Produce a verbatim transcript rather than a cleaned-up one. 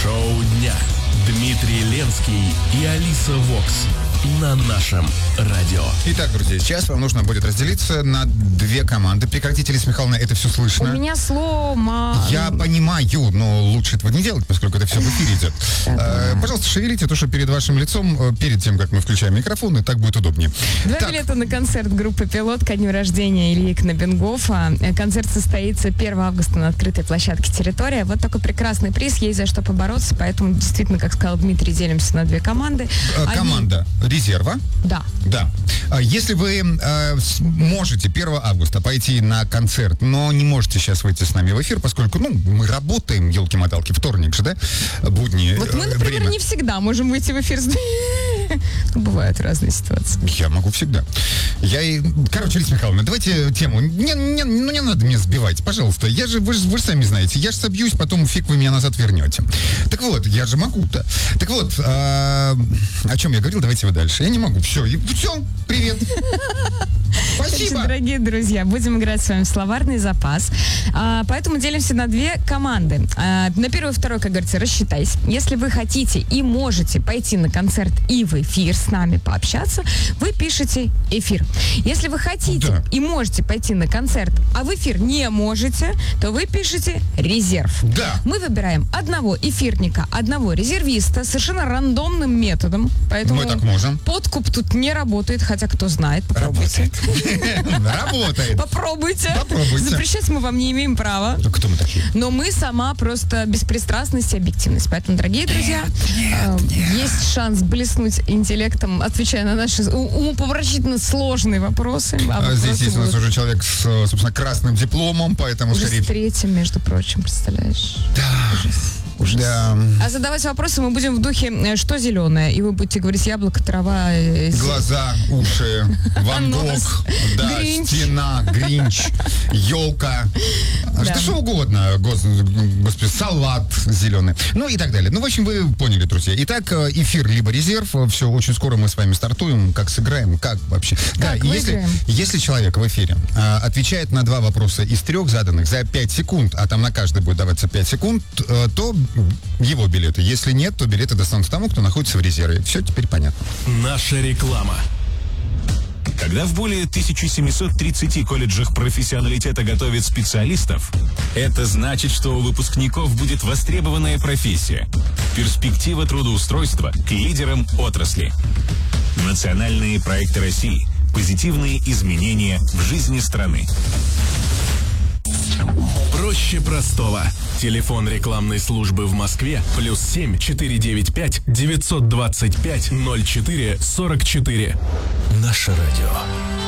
Шоу дня. Дмитрий Ленский и Алиса Вокс на нашем радио. Итак, друзья, сейчас вам нужно будет разделиться на две команды. Прекратите, Лиза Михайловна, это все слышно. У меня сломан. Я понимаю, но лучше этого не делать, поскольку это все в эфире идет. А, пожалуйста, шевелите то, что перед вашим лицом, перед тем, как мы включаем микрофон, и так будет удобнее. Два так. билета на концерт группы «Пилот» ко дню рождения Ильи Кнобенгофа. Концерт состоится первого августа на открытой площадке «Территория». Вот такой прекрасный приз, есть за что побороться, поэтому действительно, как сказал Дмитрий, делимся на две команды. А, команда Они... резерва? Да. Да. Если вы э, можете первого августа пойти на концерт, но не можете сейчас выйти с нами в эфир, поскольку, ну, мы работаем, елки-моталки, вторник же, да, будни. Вот мы, например, время. не всегда можем выйти в эфир с... Бывают разные ситуации. Я могу всегда. Я и... Короче, Лиза Михайловна, давайте тему. Не, не, ну, не надо меня сбивать, пожалуйста. Я же, вы же, вы же сами знаете, я же собьюсь, потом фиг вы меня назад вернете. Так вот, я же могу-то. Так вот, а, о чем я говорил, давайте вы дальше. Я не могу. Все, все, привет. Спасибо. Значит, дорогие друзья, будем играть с вами в словарный запас. А, поэтому делимся на две команды. А, на первую и вторую, как говорится, рассчитайся. Если вы хотите и можете пойти на концерт и в эфир с нами пообщаться, вы пишете «эфир». Если вы хотите да. и можете пойти на концерт, а в эфир не можете, то вы пишете «резерв». Да. Мы выбираем одного эфирника, одного резервиста совершенно рандомным методом. Поэтому мы так можем. Подкуп тут не работает, хотя кто знает, попробуйте. Работает. Попробуйте. Попробуйте. Запрещать мы вам не имеем права. Да кто мы такие? Но мы сама просто беспристрастность и объективность. Поэтому, дорогие друзья, нет, э, нет. есть шанс блеснуть интеллектом, отвечая на наши умопомрачительно сложные вопросы. А а здесь есть у нас уже человек с, собственно, красным дипломом, поэтому уже скорее... с третьим, между прочим, представляешь? Да. Ужас. Ужас. Да. А задавать вопросы мы будем в духе «что зеленое?» И вы будете говорить яблоко, трава... Э, глаза, уши, Ван Гог, да, Гринч. стена, Гринч, елка, Да. что, что угодно, гос- господи, салат зеленый, ну и так далее. Ну, в общем, вы поняли, друзья. Итак, эфир либо резерв, все, очень скоро мы с вами стартуем, как сыграем, как вообще. Да, Как если, выиграем? если человек в эфире а, отвечает на два вопроса из трех заданных за пять секунд, а там на каждый будет даваться пять секунд, а, то его билеты. Если нет, то билеты достанутся тому, кто находится в резерве. Все теперь понятно. Наша реклама. Когда в более тысяча семьсот тридцати колледжах профессионалитета готовят специалистов, это значит, что у выпускников будет востребованная профессия. Перспектива трудоустройства к лидерам отрасли. Национальные проекты России. Позитивные изменения в жизни страны. Проще простого. Телефон рекламной службы в Москве плюс семь четыре девять пять девятьсот двадцать пять ноль четыре сорок четыре. Наше радио.